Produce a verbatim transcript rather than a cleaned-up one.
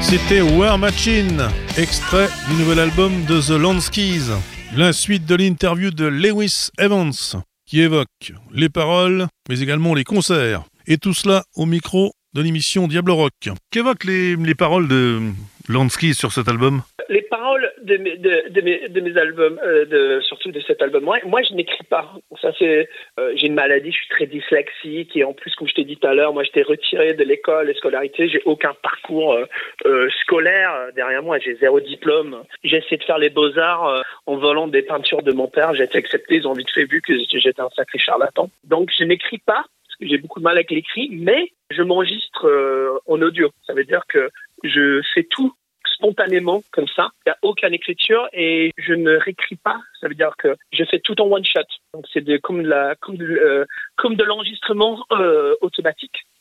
C'était War Machine, extrait du nouvel album de The Lanskeys. La suite de l'interview de Lewis Evans, qui évoque les paroles, mais également les concerts. Et tout cela au micro de l'émission Diable Rock. Qu'évoquent les, les paroles de Lanskeys sur cet album ? Les paroles de mes, de, de mes, de mes albums, euh, de, surtout de cet album, moi, moi je n'écris pas. Ça, c'est, euh, j'ai une maladie, je suis très dyslexique et en plus, comme je t'ai dit tout à l'heure, moi j'étais retiré de l'école et scolarité, j'ai aucun parcours euh, euh, scolaire derrière moi, j'ai zéro diplôme. J'ai essayé de faire les beaux-arts euh, en volant des peintures de mon père, j'ai été accepté, ils ont vite fait vu que j'étais un sacré charlatan. Donc je n'écris pas, parce que j'ai beaucoup de mal avec l'écrit, mais je m'enregistre euh, en audio. Ça veut dire que je fais tout spontanément comme ça, il n'y a aucune écriture et je ne réécris pas, ça veut dire que je fais tout en one shot. Donc c'est de, comme, de la, comme, de, euh, comme de l'enregistrement euh, automatique.